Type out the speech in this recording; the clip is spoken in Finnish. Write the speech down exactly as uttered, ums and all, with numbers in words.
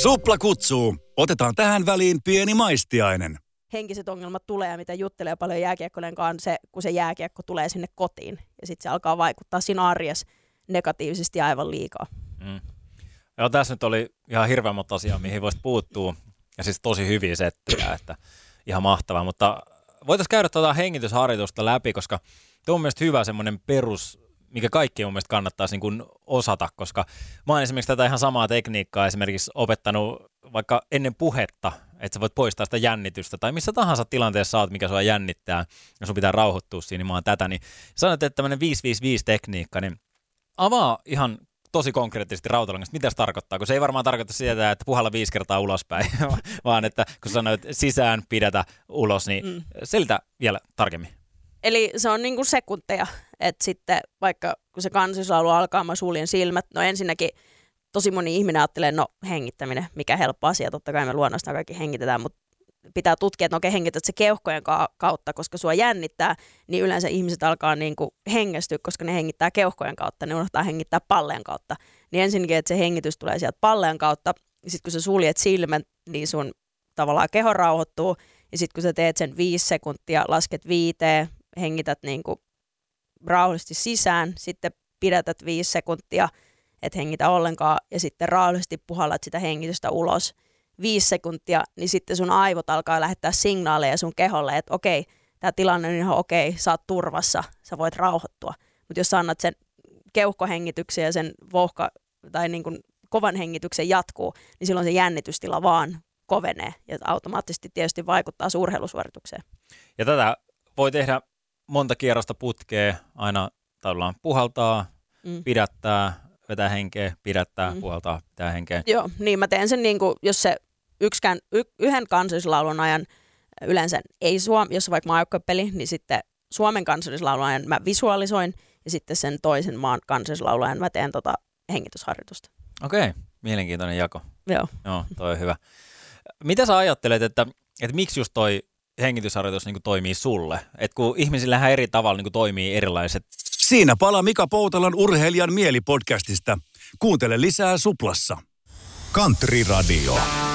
Supla kutsuu. Otetaan tähän väliin pieni maistiainen. Henkiset ongelmat tulee ja mitä juttelee paljon jääkiekkoilijan kanssa, se, kun se jääkiekko tulee sinne kotiin. Ja sitten se alkaa vaikuttaa siinä arjessa negatiivisesti aivan liikaa. Mm. Joo, tässä nyt oli ihan hirveän monta asiaa, mihin voisi puuttua. Ja siis tosi hyviä settejä, että ihan mahtavaa. Mutta voitaisiin käydä tuota hengitysharjoitusta läpi, koska tuo on mielestäni hyvä semmoinen perus, mikä kaikkien mun mielestä kannattaisi niin kuin osata, koska mä oon esimerkiksi tätä ihan samaa tekniikkaa esimerkiksi opettanut vaikka ennen puhetta, että sä voit poistaa sitä jännitystä, tai missä tahansa tilanteessa oot, mikä sua jännittää, ja sun pitää rauhoittua siinä, niin mä oon tätä, niin sanoit, että tämmöinen viisi viisi viisi tekniikka, niin avaa ihan tosi konkreettisesti rautalangasta, mitä se tarkoittaa, kun se ei varmaan tarkoita sitä, että puhalla viisi kertaa ulospäin, vaan että kun sanoit sisään, pidätä ulos, niin mm. selitä vielä tarkemmin. Eli se on niinku sekunteja, että sitten vaikka kun se kansallislaulu alkaa, mä suljen silmät, no ensinnäkin tosi moni ihminen ajattelee, no hengittäminen, mikä helppo asia, totta kai me luonnostaan kaikki hengitetään, mutta pitää tutkia, että no okei, hengität se keuhkojen kautta, koska sua jännittää, niin yleensä ihmiset alkaa niinku hengästyä, koska ne hengittää keuhkojen kautta, ne unohtaa hengittää palleen kautta. Niin ensinnäkin, että se hengitys tulee sieltä palleen kautta, ja sitten kun sä suljet silmät, niin sun tavallaan keho rauhoittuu, ja sitten kun sä teet sen viisi sekuntia, lasket viiteen, hengität niinku rauhallisesti sisään, sitten pidätät viisi sekuntia, et hengitä ollenkaan, ja sitten rauhallisesti puhallat sitä hengitystä ulos viisi sekuntia, niin sitten sun aivot alkaa lähettää signaaleja sun keholle, että okei, tämä tilanne on ihan okei, sä oot turvassa, sä voit rauhoittua. Mutta jos sä annat sen keuhkohengityksen ja sen vouhka, tai niin kuin kovan hengityksen jatkuu, niin silloin se jännitystila vaan kovenee, ja automaattisesti tietysti vaikuttaa urheilusuoritukseen. Ja tätä voi tehdä monta kierrosta putkea, aina tavallaan puhaltaa, mm. pidättää, vetää henkeä, pidättää, mm. puhaltaa, pitää henkeä. Joo, niin mä teen sen, niin kuin, jos se yksikään, y, yhden kansallislaulun ajan yleensä ei suom, jos vaikka maajoukkuepeli, niin sitten Suomen kansallislaulun ajan mä visualisoin, ja sitten sen toisen maan kansallislaulun ajan mä teen tota hengitysharjoitusta. Okei, mielenkiintoinen jako. Joo. Joo, toi on hyvä. Mitä sä ajattelet, että, että miksi just toi hengitysharjoitus niin kuin toimii sulle? Että kun ihmisillähän eri tavalla niin kuin toimii erilaiset. Siinä palaa Mika Poutalan Urheilijan mielipodcastista. Kuuntele lisää Suplassa. Country Radio.